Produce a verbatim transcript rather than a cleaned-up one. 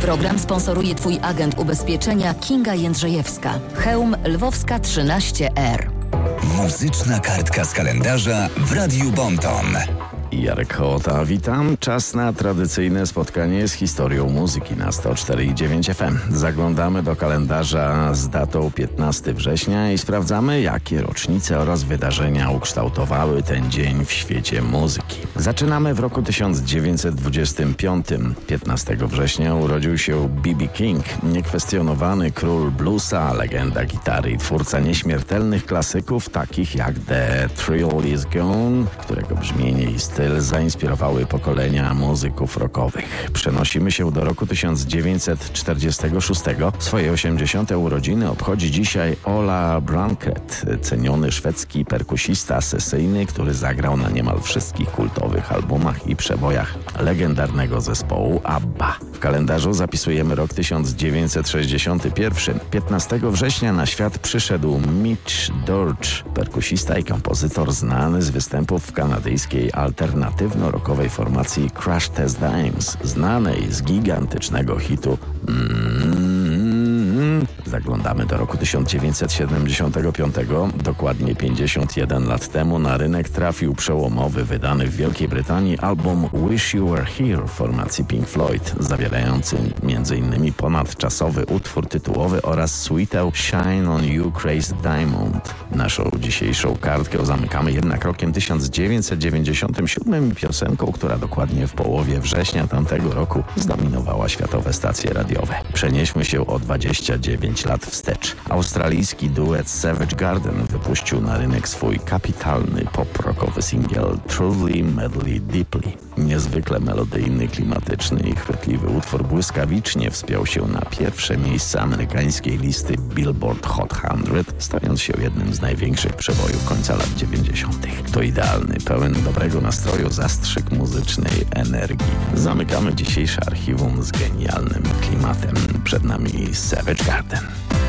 Program sponsoruje Twój agent ubezpieczenia Kinga Jędrzejewska. Chełm Lwowska trzynaście R. Muzyczna kartka z kalendarza w Radiu Bonton. Jarek Hołota, witam. Czas na tradycyjne spotkanie z historią muzyki na sto cztery i dziewięć F M. Zaglądamy do kalendarza z datą piętnastego września i sprawdzamy, jakie rocznice oraz wydarzenia ukształtowały ten dzień w świecie muzyki. Zaczynamy w roku tysiąc dziewięćset dwudziestym piątym. piętnastego września urodził się B B King, niekwestionowany król bluesa, legenda gitary i twórca nieśmiertelnych klasyków takich jak The Thrill Is Gone, którego brzmienie i styl zainspirowały pokolenia muzyków rockowych. Przenosimy się do roku tysiąc dziewięćset czterdziestego szóstego. Swoje osiemdziesiąte urodziny obchodzi dzisiaj Ola Brunkett, ceniony szwedzki perkusista sesyjny, który zagrał na niemal wszystkich kultowych albumach i przebojach legendarnego zespołu ABBA. W kalendarzu zapisujemy rok tysiąc dziewięćset sześćdziesiąty pierwszy. piętnastego września na świat przyszedł Mitch Dorch, perkusista i kompozytor znany z występów w kanadyjskiej alternatywno-rockowej formacji Crash Test Dummies, znanej z gigantycznego hitu mm, Zaglądamy do roku tysiąc dziewięćset siedemdziesiątego piątego. Dokładnie pięćdziesiąt jeden lat temu na rynek trafił przełomowy, wydany w Wielkiej Brytanii album Wish You Were Here formacji Pink Floyd, zawierający między innymi ponadczasowy utwór tytułowy oraz suitę Shine on You Crazed Diamond. Naszą dzisiejszą kartkę zamykamy jednak rokiem tysiąc dziewięćset dziewięćdziesiątym siódmym i piosenką, która dokładnie w połowie września tamtego roku zdominowała światowe stacje radiowe. Przenieśmy się o dwadzieścia dziewięć lat wstecz. Australijski duet Savage Garden wypuścił na rynek swój kapitalny pop-rockowy singiel Truly Madly Deeply. Niezwykle melodyjny, klimatyczny i chwytliwy utwór błyskawicznie wspiął się na pierwsze miejsce amerykańskiej listy Billboard Hot sto, stając się jednym z największych przebojów końca lat dziewięćdziesiątych. To idealny, pełen dobrego nastroju zastrzyk muzycznej energii. Zamykamy dzisiejsze archiwum z genialnym klimatem. Przed nami Savage Garden.